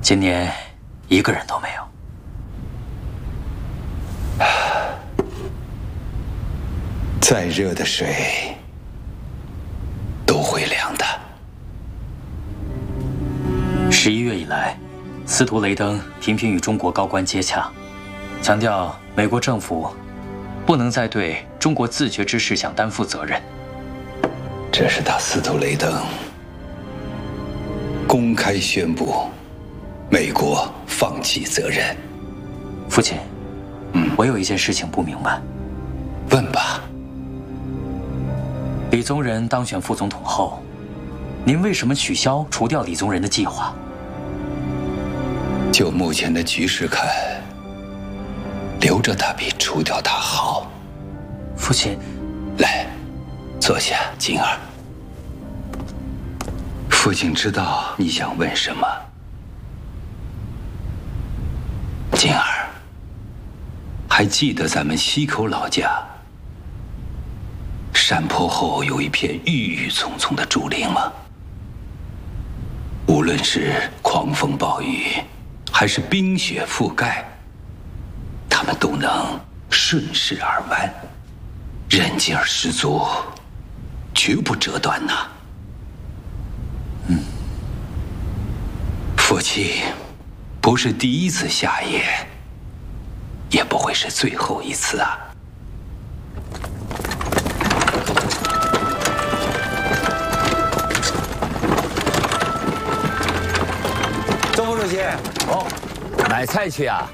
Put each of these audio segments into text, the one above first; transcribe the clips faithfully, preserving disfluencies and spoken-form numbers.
今年一个人都没有。 再热的水都会凉的。 十一月以来，司徒雷登频频与中国高官接洽，强调美国政府不能再对中国自决之事项担负责任。 这是他司徒雷登公开宣布美国放弃责任。 父亲， 嗯， 我有一件事情不明白。 问吧。 李宗仁当选副总统后，您为什么取消除掉李宗仁的计划？ 就目前的局势看，留着他比除掉他好。 父亲， 来，坐下，金儿。父亲知道你想问什么。金儿，还记得咱们西口老家山坡后有一片郁郁葱葱的竹林吗？无论是狂风暴雨，还是冰雪覆盖，它们都能顺势而弯，韧劲儿十足，绝不折断呐。嗯，父亲不是第一次下野，也不会是最后一次啊。 周副主席， 哦，买菜去啊？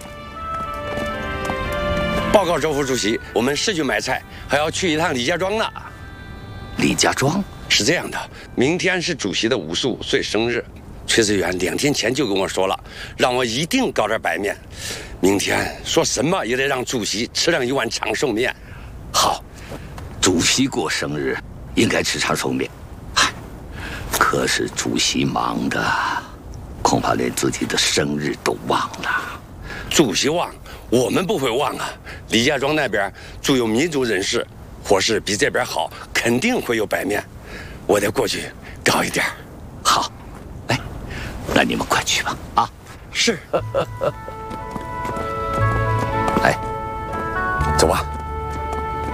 报告周副主席，我们是去买菜，还要去一趟李家庄呢。 李家庄是这样的，明天是主席的五十五岁生日，崔志远两天前就跟我说了，让我一定搞点白面。明天说什么也得让主席吃上一碗长寿面。 好，主席过生日应该吃长寿面。嗨，可是主席忙的，恐怕连自己的生日都忘了。 主席忘，我们不会忘啊。李家庄那边住有民族人士，伙食比这边好，肯定会有白面。我得过去搞一点。 好，哎，那你们快去吧。啊， 是。 哎， 走吧。